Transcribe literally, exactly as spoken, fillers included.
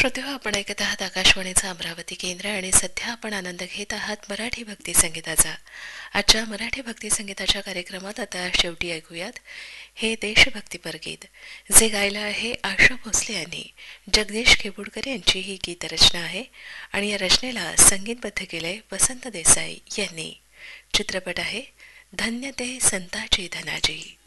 श्रोतेहो, आपण ऐकत आहात आकाशवाणीचा अमरावती केंद्र आणि सध्या आपण आनंद घेत आहात मराठी भक्ती संगीताचा. आजच्या मराठी भक्ती संगीताच्या कार्यक्रमात आता शेवटी ऐकूयात हे देशभक्तीपर गीत, जे गायलं आहे आशा भोसले यांनी. जगदीश केबुडकर यांची ही गीतरचना आहे आणि या रचनेला संगीतबद्ध केलंय वसंत देसाई यांनी. चित्रपट आहे धन्य ते संताची धनाजी.